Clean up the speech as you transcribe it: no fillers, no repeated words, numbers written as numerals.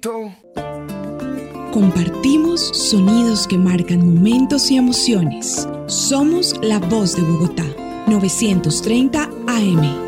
bonito. Compartimos sonidos que marcan momentos y emociones. Somos la voz de Bogotá. 930 AM.